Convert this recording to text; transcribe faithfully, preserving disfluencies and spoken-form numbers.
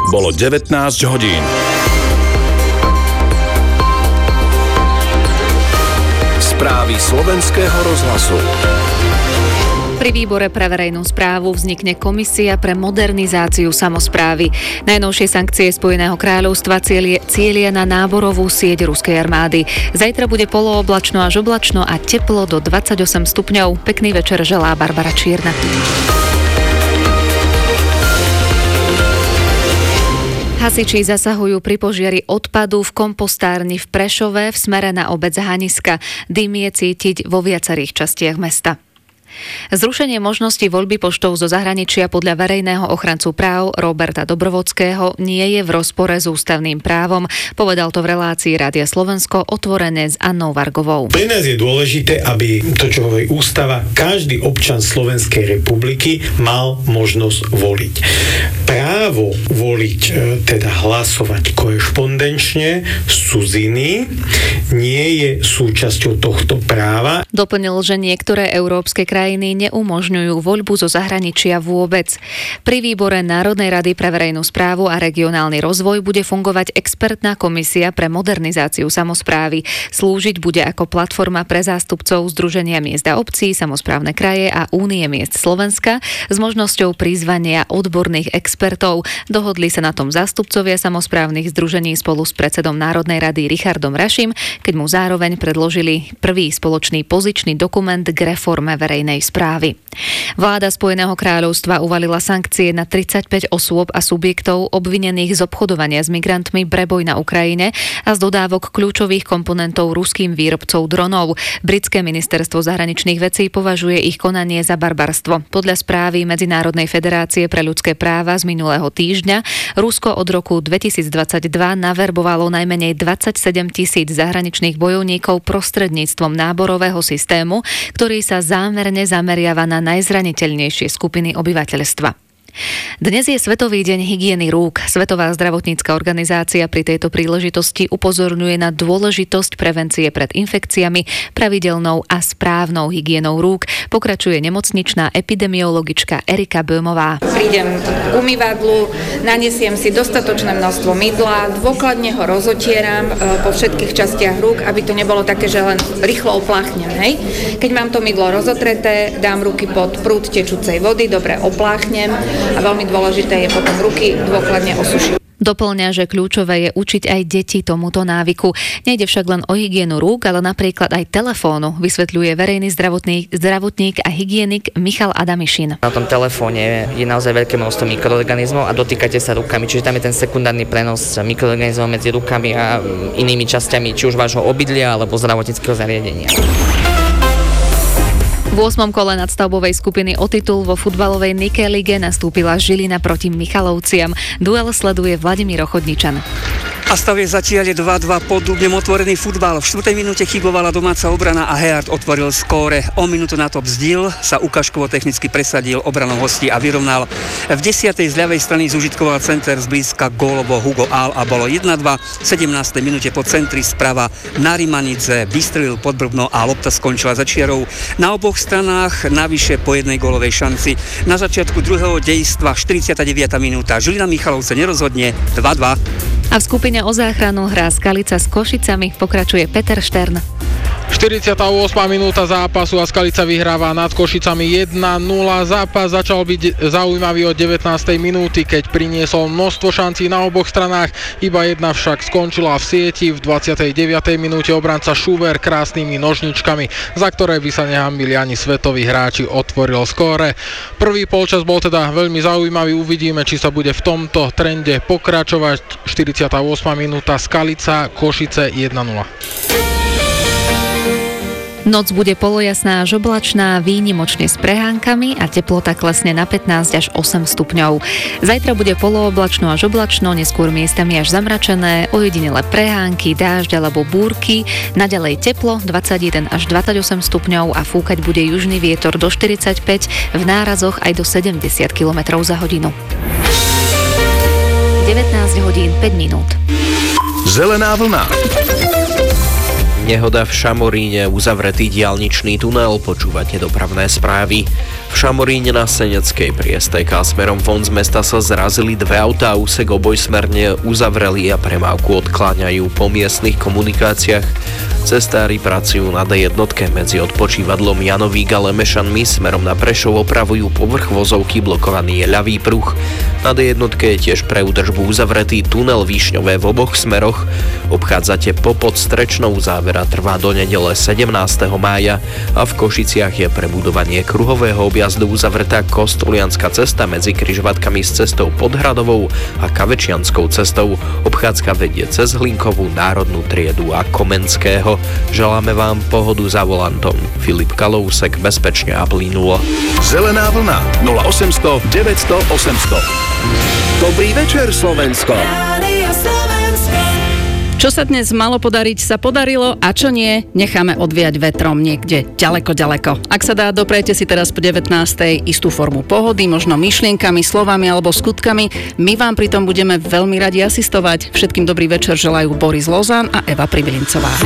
Bolo devätnásť hodín. Správy slovenského rozhlasu. Pri výbore pre verejnú správu vznikne komisia pre modernizáciu samosprávy. Najnovšie sankcie Spojeného kráľovstva cieľia, cieľia na náborovú sieť ruskej armády. Zajtra bude polooblačno až oblačno a teplo do dvadsaťosem stupňov. Pekný večer želá Barbara Čierna. Hasiči zasahujú pri požiari odpadu v kompostárni v Prešove v smere na obec Haniska. Dym je cítiť vo viacerých častiach mesta. Zrušenie možnosti voľby poštou zo zahraničia podľa verejného ochrancu práv Roberta Dobrovodského nie je v rozpore s ústavným právom, povedal to v relácii Rádia Slovensko otvorené s Annou Vargovou. Pre nás je dôležité, aby to, čo hovorí ústava, každý občan Slovenskej republiky mal možnosť voliť. Právo voliť, teda hlasovať korešpondenčne z cudziny, nie je súčasťou tohto práva. Doplnil, že niektoré európske krajiny neumožňujú voľbu zo zahraničia vôbec. Pri výbore Národnej rady pre verejnú správu a regionálny rozvoj bude fungovať expertná komisia pre modernizáciu samosprávy. Slúžiť bude ako platforma pre zástupcov Združenia miest a obcí, samosprávne kraje a Únie miest Slovenska s možnosťou prizvania odborných expertov. Dohodli sa na tom zástupcovia samosprávnych združení spolu s predsedom Národnej rady Richardom Raším, keď mu zároveň predložili prvý spoločný pozičný dokument k reforme verejnej správy. Vláda Spojeného kráľovstva uvalila sankcie na tridsaťpäť osôb a subjektov obvinených z obchodovania s migrantmi preboj na Ukrajine a z dodávok kľúčových komponentov ruským výrobcov dronov. Britské ministerstvo zahraničných vecí považuje ich konanie za barbarstvo. Podľa správy Medzinárodnej federácie pre ľudské práva z minulého týždňa Rusko od roku dvetisícdvadsaťdva naverbovalo najmenej dvadsaťsedem tisíc zahraničných bojovníkov prostredníctvom náborového systému, ktorý sa zámerne zameriava na najzraniteľnejšie skupiny obyvateľstva. Dnes je Svetový deň hygieny rúk. Svetová zdravotnícka organizácia pri tejto príležitosti upozorňuje na dôležitosť prevencie pred infekciami, pravidelnou a správnou hygienou rúk. Pokračuje nemocničná epidemiologička Erika Böhmová. Prídem k umývadlu, naniesiem si dostatočné množstvo mydla, dôkladne ho rozotieram po všetkých častiach rúk, aby to nebolo také, že len rýchlo opláchnem. Hej? Keď mám to mydlo rozotreté, dám ruky pod prúd tečúcej vody, dobre opláchnem. A veľmi dôležité je potom ruky dôkladne osušiť. Doplňa, že kľúčové je učiť aj deti tomuto návyku. Nejde však len o hygienu rúk, ale napríklad aj telefónu, vysvetľuje verejný zdravotník, zdravotník a hygienik Michal Adamišin. Na tom telefóne je naozaj veľké množstvo mikroorganizmov a dotýkate sa rukami, čiže tam je ten sekundárny prenos mikroorganizmov medzi rukami a inými časťami, či už vášho obydlia alebo zdravotníckeho zariadenia. V ôsmom kole nadstavbovej skupiny o titul vo futbalovej Nike lige nastúpila Žilina proti Michalovciam. Duel sleduje Vladimír Ochodničan. A stav je zatiaľ dva dva pod Dubňom otvorený futbal. V štvrtej minúte chybovala domáca obrana a Heard otvoril skóre. O minútu na to bzdil, sa ukážkovo technicky presadil obranou hostí a vyrovnal. V desiatej z ľavej strany zužitkoval center zblízka gólovo Hugo Al a bolo jeden dva. V sedemnástej minúte po centri sprava Narimanidze vystrelil pod brvno a lopta skončila za čiarou. Na oboch stranách navyše po jednej gólovej šanci. Na začiatku druhého dejstva štyridsiata deviata minúta Žilina Michalovce nerozhodne dva dva. A v skupine o záchranu hrá Skalica s Košicami, pokračuje Peter Štern. štyridsiata ôsma minúta zápasu a Skalica vyhráva nad Košicami jeden nula. Zápas začal byť zaujímavý od devätnástej minúty, keď priniesol množstvo šancí na oboch stranách, iba jedna však skončila v sieti. V dvadsiatej deviatej minúte obranca Šuver krásnymi nožničkami, za ktoré by sa nehambili ani svetoví hráči, otvoril skóre. Prvý polčas bol teda veľmi zaujímavý, uvidíme, či sa bude v tomto trende pokračovať. štyridsiata ôsma minúta Skalica, Košice jeden nula. Noc bude polojasná až oblačná, výnimočne s prehánkami a teplota klesne na pätnásť až osem stupňov. Zajtra bude polooblačno až oblačno, neskôr miestami až zamračené, ojedinele prehánky, dážď alebo búrky, naďalej teplo dvadsaťjeden až dvadsaťosem stupňov a fúkať bude južný vietor do štyridsaťpäť, v nárazoch aj do sedemdesiat kilometrov za hodinu. devätnásť hodín päť minút. Zelená vlna. Nehoda v Šamoríne, uzavretý diaľničný tunel, počúvate dopravné správy. V Šamoríne na Seneckej pri es té ká smerom von z mesta sa zrazili dve autá, úsek obojsmerne uzavreli a premávku odkláňajú po miestnych komunikáciách. Cestári pracujú na dé jednotke medzi odpočívadlom Janovík a Lemešanmi smerom na Prešov, opravujú povrch vozovky, blokovaný je ľavý pruh. Na dé jednotke je tiež pre údržbu uzavretý tunel Výšňové v oboch smeroch. Obchádzate Popod Strečnou, závera trvá do nedele sedemnásteho mája a v Košiciach je pre budovanie kruhového objazdu uzavretá Kostolianska cesta medzi križovatkami s cestou Podhradovou a Kavečianskou cestou. Obchádzka vedie cez Hlinkovú, Národnú triedu a Komenského. Želáme vám pohodu za volantom. Filip Kalousek, bezpečne a plynulo. Zelená vlna nula osemsto deväťsto osemsto. Dobrý večer, Slovensko. Čo sa dnes malo podariť, sa podarilo a čo nie, necháme odviať vetrom niekde ďaleko, ďaleko. Ak sa dá, doprajte si teraz po devätnástej istú formu pohody, možno myšlienkami, slovami alebo skutkami. My vám pritom budeme veľmi radi asistovať. Všetkým dobrý večer želajú Boris Lozán a Eva Pribilincová.